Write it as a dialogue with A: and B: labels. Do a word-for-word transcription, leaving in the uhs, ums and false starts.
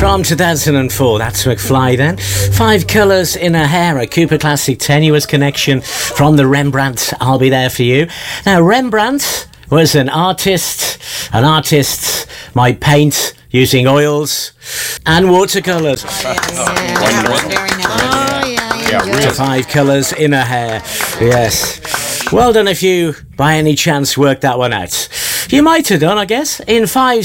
A: From two thousand four, that's McFly then. Five Colours in Her Hair, a Cooper Classic Tenuous Connection from the Rembrandt, I'll Be There For You. Now, Rembrandt was an artist. An artist might paint using oils and watercolours.
B: Oh, yeah, yeah. That was very nice. Oh, yeah, yeah.
A: Yeah, Five Colours in Her Hair, yes. Well done if you, by any chance, worked that one out. You might have done, I guess. In five